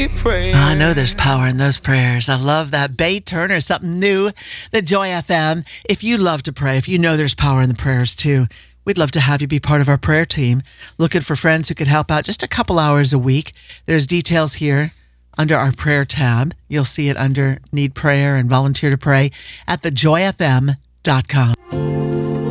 keep praying. I know there's power in those prayers. I love that. Bay Turner, something new, the Joy FM. If you love to pray, if you know there's power in the prayers too, we'd love to have you be part of our prayer team. Looking for friends who could help out just a couple hours a week. There's details here under our prayer tab. You'll see it under Need Prayer and Volunteer to Pray at thejoyfm.com.